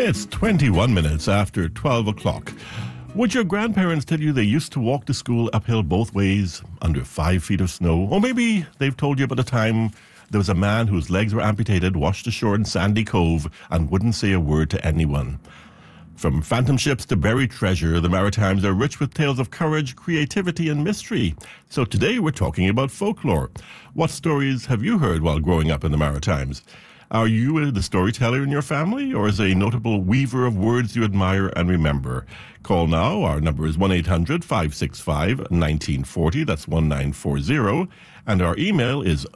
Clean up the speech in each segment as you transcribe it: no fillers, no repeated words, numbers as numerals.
It's 21 minutes after 12 o'clock. Would your grandparents tell you they used to walk to school uphill both ways under 5 feet of snow? Or maybe they've told you about a time there was a man whose legs were amputated, washed ashore in Sandy Cove, and wouldn't say a word to anyone. From phantom ships to buried treasure, the Maritimes are rich with tales of courage, creativity, and mystery. So today we're talking about folklore. What stories have you heard while growing up in the Maritimes? Are you the storyteller in your family, or is a notable weaver of words you admire and remember? Call now. Our number is 1-800-565-1940. That's 1940. And our email is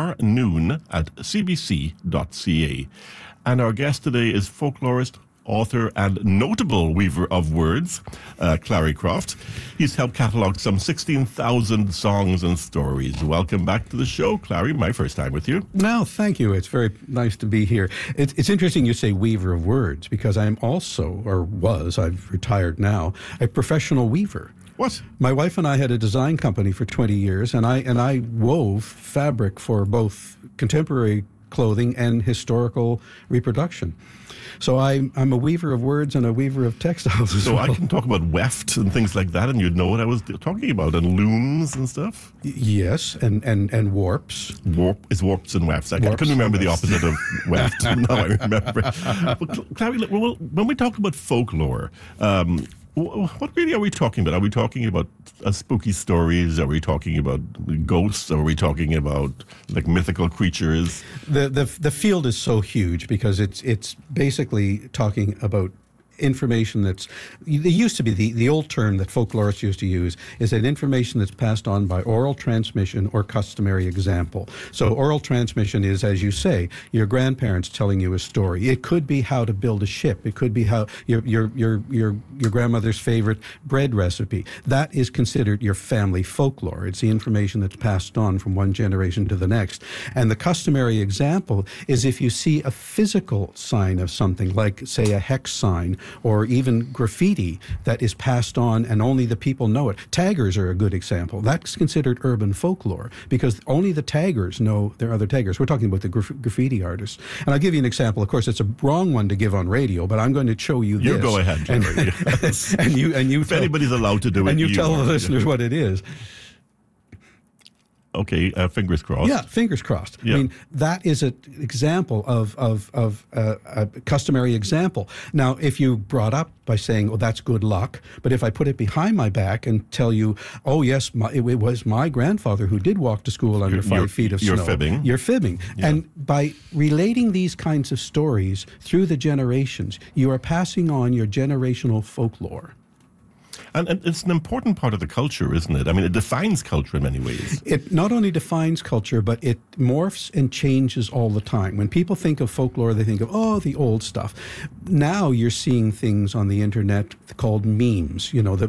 marnoon@cbc.ca. And our guest today is folklorist, author, and notable weaver of words, Clarrie Croft. He's helped catalogue some 16,000 songs and stories. Welcome back to the show, Clarrie. My first time with you. No, thank you. It's very nice to be here. It's interesting you say weaver of words, because I'm also, or was, I've retired now, a professional weaver. What? My wife and I had a design company for 20 years, and I wove fabric for both contemporary clothing and historical reproduction. So I'm a weaver of words and a weaver of textiles as well. So I can talk about weft and things like that, and you'd know what I was talking about, and looms and stuff? Yes, and warps. Warps and wefts. I couldn't remember the opposite of weft. Now I remember. Well, Clarrie, when we talk about folklore, what really are we talking about? Are we talking about spooky stories? Are we talking about ghosts? Are we talking about like mythical creatures? The field is so huge because it's basically talking about information that's, it used to be the old term that folklorists used to use is that information that's passed on by oral transmission or customary example. So oral transmission is, as you say, your grandparents telling you a story. It could be how to build a ship. It could be how your grandmother's favorite bread recipe. That is considered your family folklore. It's the information that's passed on from one generation to the next. And the customary example is if you see a physical sign of something, like say a hex sign, or even graffiti that is passed on and only the people know it. Taggers are a good example. That's considered urban folklore because only the taggers know there are other taggers. We're talking about the graffiti artists. And I'll give you an example. Of course, it's a wrong one to give on radio, but I'm going to show you this. You go ahead, Jerry. And you if anybody's allowed to do it, and you tell the listeners what it is. Okay, fingers crossed. Yeah, fingers crossed. Yeah. I mean, that is an example of a customary example. Now, if you brought up by saying, "Oh, that's good luck," but if I put it behind my back and tell you, "Oh, yes, it was my grandfather who did walk to school under 5 feet of snow," you're fibbing. You're fibbing. Yeah. And by relating these kinds of stories through the generations, you are passing on your generational folklore. And it's an important part of the culture, isn't it? I mean, it defines culture in many ways. It not only defines culture, but it morphs and changes all the time. When people think of folklore, they think of, the old stuff. Now you're seeing things on the internet called memes,